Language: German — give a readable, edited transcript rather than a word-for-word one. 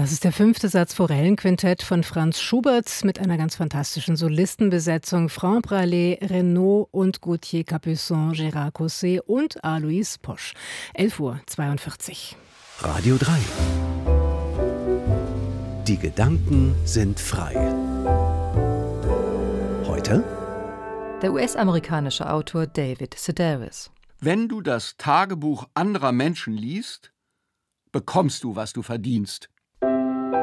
Das ist der 5. Satz Forellenquintett von Franz Schubert mit einer ganz fantastischen Solistenbesetzung. Franck Bralé, Renaud und Gauthier Capuçon, Gérard Cosset und Alois Posch. 11:42 Uhr. Radio 3. Die Gedanken sind frei. Heute? Der US-amerikanische Autor David Sedaris. Wenn du das Tagebuch anderer Menschen liest, bekommst du, was du verdienst.